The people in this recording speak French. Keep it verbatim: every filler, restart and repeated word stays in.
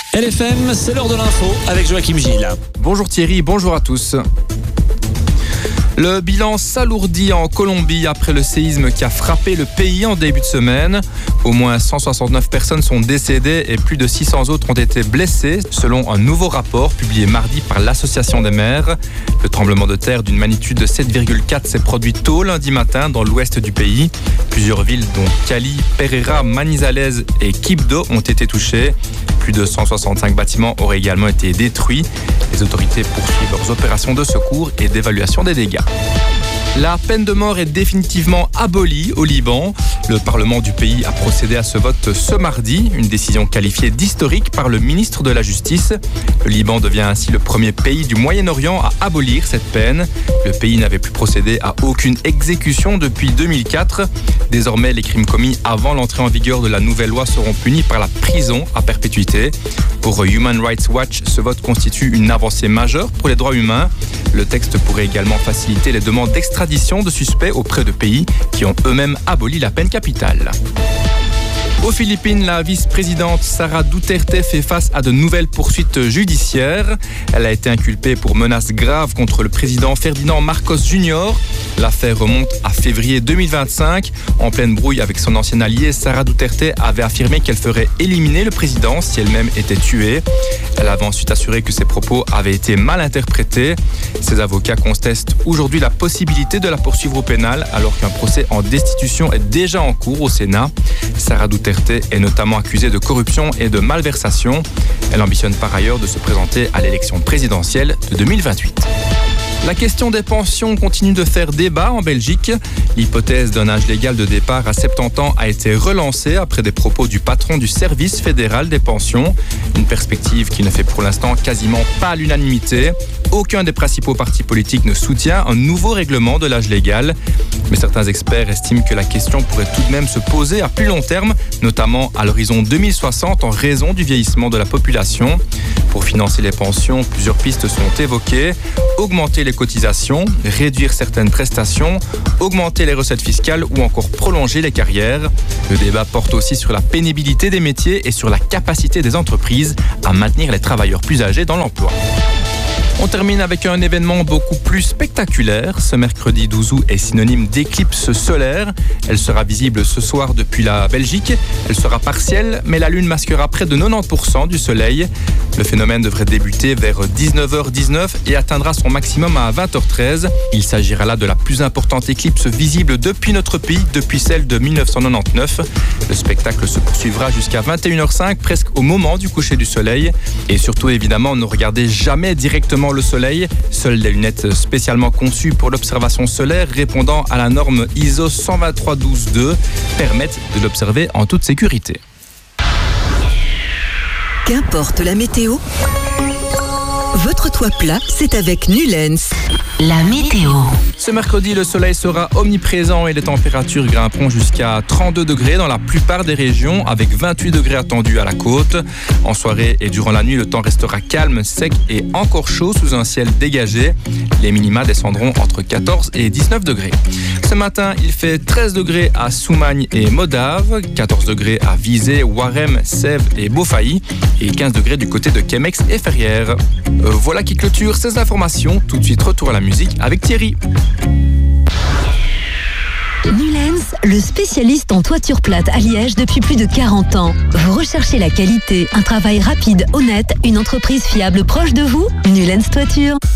L F M, c'est l'heure de l'info avec Joachim Gilles. Bonjour Thierry, bonjour à tous. Le bilan s'alourdit en Colombie après le séisme qui a frappé le pays en début de semaine. Au moins cent soixante-neuf personnes sont décédées et plus de six cents autres ont été blessées, selon un nouveau rapport publié mardi par l'Association des maires. Le tremblement de terre d'une magnitude de sept virgule quatre s'est produit tôt lundi matin dans l'ouest du pays. Plusieurs villes dont Cali, Pereira, Manizales et Quibdó ont été touchées. Plus de cent soixante-cinq bâtiments auraient également été détruits. Les autorités poursuivent leurs opérations de secours et d'évaluation des dégâts. La peine de mort est définitivement abolie au Liban. Le Parlement du pays a procédé à ce vote ce mardi, une décision qualifiée d'historique par le ministre de la Justice. Le Liban devient ainsi le premier pays du Moyen-Orient à abolir cette peine. Le pays n'avait plus procédé à aucune exécution depuis deux mille quatre. Désormais, les crimes commis avant l'entrée en vigueur de la nouvelle loi seront punis par la prison à perpétuité. Pour Human Rights Watch, ce vote constitue une avancée majeure pour les droits humains. Le texte pourrait également faciliter les demandes d'extradition de suspects auprès de pays qui ont eux-mêmes aboli la peine capitale. Aux Philippines, la vice-présidente Sara Duterte fait face à de nouvelles poursuites judiciaires. Elle a été inculpée pour menaces graves contre le président Ferdinand Marcos Junior L'affaire remonte à février deux mille vingt-cinq. En pleine brouille avec son ancien allié, Sara Duterte avait affirmé qu'elle ferait éliminer le président si elle-même était tuée. Elle avait ensuite assuré que ses propos avaient été mal interprétés. Ses avocats contestent aujourd'hui la possibilité de la poursuivre au pénal alors qu'un procès en destitution est déjà en cours au Sénat. Sara Duterte est notamment accusée de corruption et de malversation. Elle ambitionne par ailleurs de se présenter à l'élection présidentielle de deux mille vingt-huit. La question des pensions continue de faire débat en Belgique. L'hypothèse d'un âge légal de départ à soixante-dix ans a été relancée après des propos du patron du service fédéral des pensions. Une perspective qui ne fait pour l'instant quasiment pas l'unanimité. Aucun des principaux partis politiques ne soutient un nouveau règlement de l'âge légal. Mais certains experts estiment que la question pourrait tout de même se poser à plus long terme, notamment à l'horizon deux mille soixante en raison du vieillissement de la population. Pour financer les pensions, plusieurs pistes sont évoquées. Augmenter les cotisations, réduire certaines prestations, augmenter les recettes fiscales ou encore prolonger les carrières. Le débat porte aussi sur la pénibilité des métiers et sur la capacité des entreprises à maintenir les travailleurs plus âgés dans l'emploi. On termine avec un événement beaucoup plus spectaculaire. Ce mercredi douze août est synonyme d'éclipse solaire. Elle sera visible ce soir depuis la Belgique. Elle sera partielle, mais la lune masquera près de quatre-vingt-dix pour cent du soleil. Le phénomène devrait débuter vers dix-neuf heures dix-neuf et atteindra son maximum à vingt heures treize. Il s'agira là de la plus importante éclipse visible depuis notre pays, depuis celle de mille neuf cent quatre-vingt-dix-neuf. Le spectacle se poursuivra jusqu'à vingt et une heures cinq, presque au moment du coucher du soleil. Et surtout, évidemment, ne regardez jamais directement le soleil. Seules des lunettes spécialement conçues pour l'observation solaire répondant à la norme I S O cent vingt-trois douze deux permettent de l'observer en toute sécurité. Qu'importe la météo, votre toit plat, c'est avec Nulens. La météo. Ce mercredi, le soleil sera omniprésent et les températures grimperont jusqu'à trente-deux degrés dans la plupart des régions, avec vingt-huit degrés attendus à la côte. En soirée et durant la nuit, le temps restera calme, sec et encore chaud sous un ciel dégagé. Les minima descendront entre quatorze et dix-neuf degrés. Ce matin, il fait treize degrés à Soumagne et Modave, quatorze degrés à Visé, Warem, Sèvres et Beaufailly et quinze degrés du côté de Kemex et Ferrières. Euh, voilà qui clôture ces informations. Tout de suite, retour à la musique avec Thierry. Nulens, le spécialiste en toiture plate à Liège depuis plus de quarante ans. Vous recherchez la qualité, un travail rapide, honnête, une entreprise fiable proche de vous? Nulens Toiture.